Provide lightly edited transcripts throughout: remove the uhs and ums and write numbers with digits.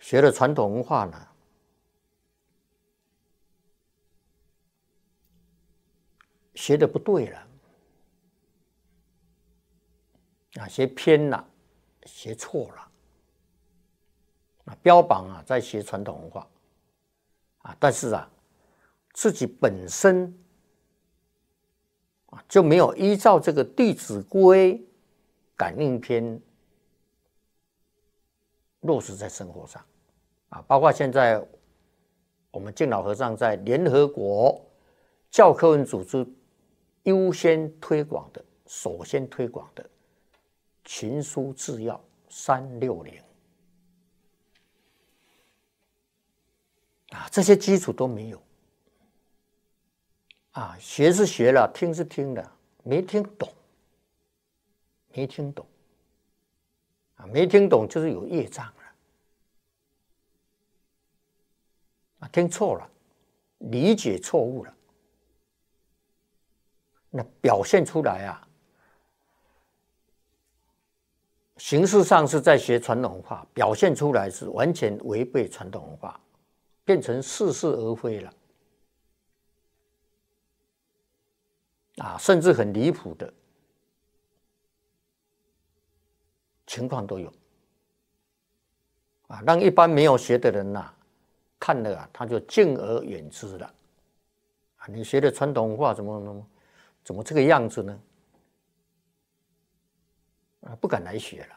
学了传统文化呢，学的不对了，学偏了，学错了，标榜在学传统文化，但是自己本身就没有依照这个《弟子规》感应篇落实在生活上，包括现在我们敬老和尚在联合国教科文组织优先推广的、首先推广的群书治要360，这些基础都没有，学是学了，听是听了，没听懂，没听懂，没听懂就是有业障了，听错了，理解错误了，那表现出来形式上是在学传统文化，表现出来是完全违背传统文化，变成似是而非了，甚至很离谱的情况都有，让一般没有学的人看了他就敬而远之了，你学的传统文化怎么这个样子呢？不敢来学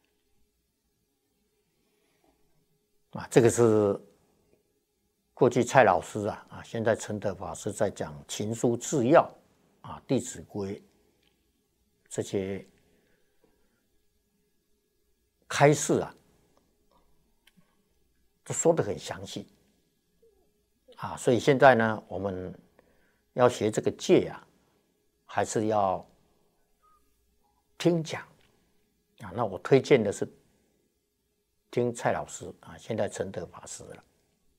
了，这个是过去蔡老师现在陈德法师在讲群书治要《弟子规》这些开示都说得很详细所以现在呢，我们要学这个戒还是要听讲那我推荐的是听蔡老师现在陈德法师了，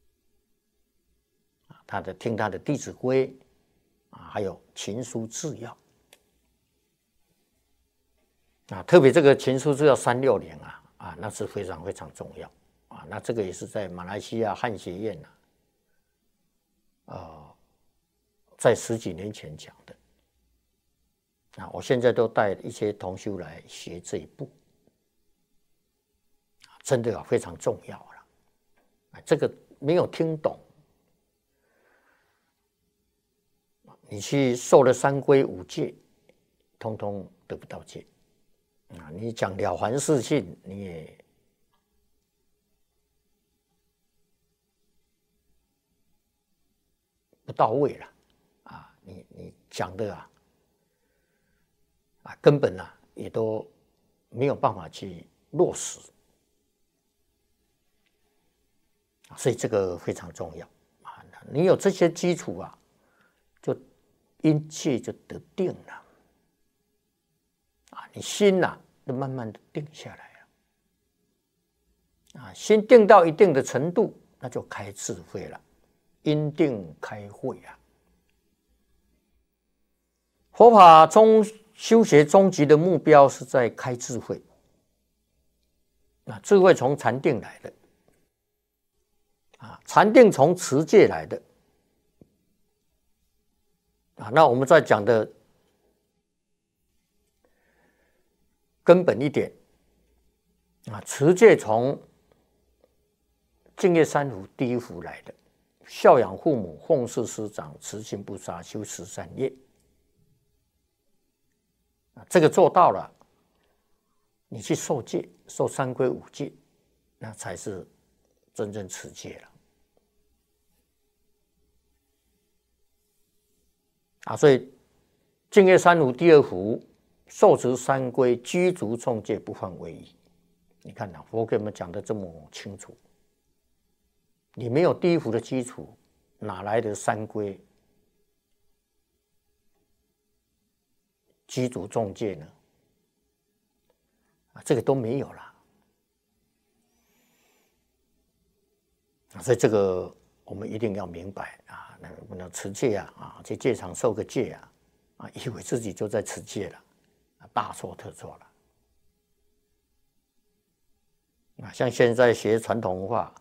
听他的《弟子规》还有群书治要特别这个群书治要360那是非常非常重要那这个也是在马来西亚汉学院在10几年前讲的我现在都带一些同修来学这一步，真的非常重要了，这个没有听懂，你去受了3规5戒，通通得不到戒你讲了凡四训，你也不到位了你讲的根本也都没有办法去落实，所以这个非常重要你有这些基础就因戒就得定了你心就慢慢的定下来了心定到一定的程度，那就开智慧了，因定开慧佛法修学终极的目标是在开智慧，智慧从禅定来的禅定从持戒来的那我们在讲的根本一点持戒从净业三福第一福来的，孝养父母，奉事师长，慈心不杀，修13业这个做到了，你去受戒，受3规5戒，那才是真正持戒了所以净业三福第2福，受持3规，居足众戒，不犯违仪。你看佛给我们讲的这么清楚，你没有第1福的基础，哪来的3规居足众戒呢？这个都没有了所以这个我们一定要明白不能持戒去戒场受个戒以为自己就在持戒了大错特错了像现在学传统文化